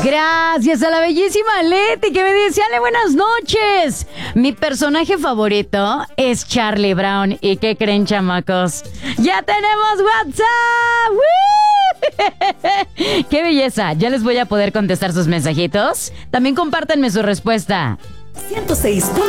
Gracias a la bellísima Leti que me dice: Ale, buenas noches. Mi personaje favorito es Charlie Brown. ¿Y qué creen, chamacos? ¡Ya tenemos WhatsApp! ¡Woo! ¡Qué belleza! Ya les voy a poder contestar sus mensajitos. También compártanme su respuesta. 106.7